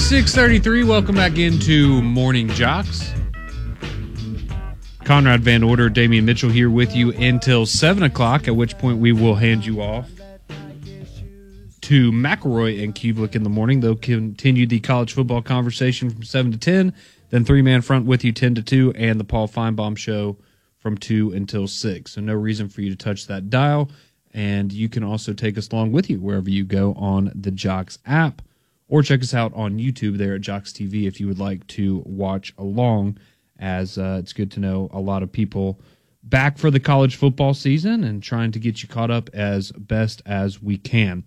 6:33. Welcome back into Morning Jocks. Conrad Van Order, Damian Mitchell here with you until 7 o'clock, at which point we will hand you off to McElroy and Kublik in the morning. They'll continue the college football conversation from 7 to 10, then three-man front with you 10 to 2, and the Paul Feinbaum Show from 2 until 6. So no reason for you to touch that dial, and you can also take us along with you wherever you go on the Jocks app, or check us out on YouTube there at Jocks TV if you would like to watch along, as it's good to know a lot of people back for the college football season and trying to get you caught up as best as we can.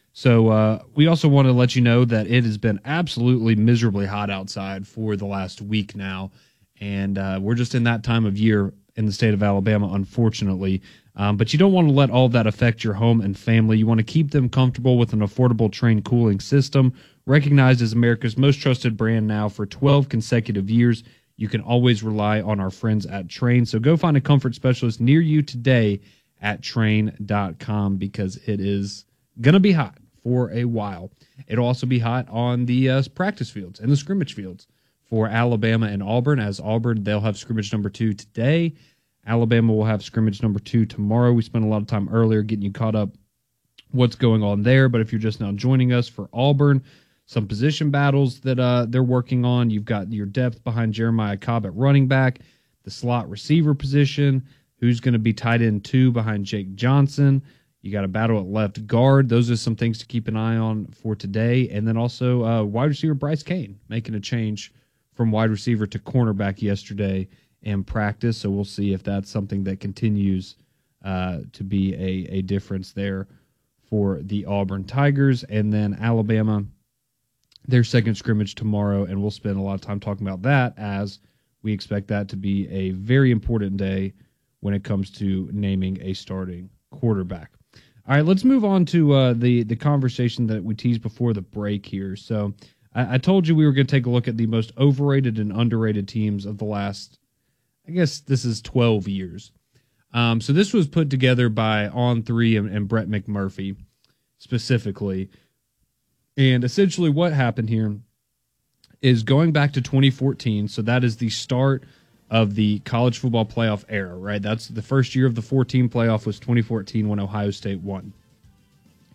So we also want to let you know that it has been absolutely miserably hot outside for the last week now, and we're just in that time of year in the state of Alabama, unfortunately. But you don't want to let all of that affect your home and family. You want to keep them comfortable with an affordable Trane cooling system, recognized as America's most trusted brand now for 12 consecutive years. You can always rely on our friends at Trane. So go find a comfort specialist near you today at Trane.com, because it is going to be hot for a while. It'll also be hot on the practice fields and the scrimmage fields for Alabama and Auburn. As Auburn, they'll have scrimmage number 2 today. Alabama will have scrimmage number 2 tomorrow. We spent a lot of time earlier getting you caught up what's going on there. But if you're just now joining us, for Auburn, some position battles that they're working on. You've got your depth behind Jeremiah Cobb at running back, the slot receiver position, who's going to be tight end 2 behind Jake Johnson. You got a battle at left guard. Those are some things to keep an eye on for today. And then also wide receiver Bryce Cain making a change from wide receiver to cornerback yesterday in practice. So we'll see if that's something that continues to be a difference there for the Auburn Tigers. And then Alabama, their second scrimmage tomorrow, and we'll spend a lot of time talking about that, as we expect that to be a very important day when it comes to naming a starting quarterback. All right, let's move on to the conversation that we teased before the break here. So I told you we were going to take a look at the most overrated and underrated teams of the last, I guess this is 12 years. So this was put together by On3 and Brett McMurphy specifically. And essentially what happened here is going back to 2014. So that is the start of the college football playoff era, right? That's the first year of the 14 playoff was 2014 when Ohio State won.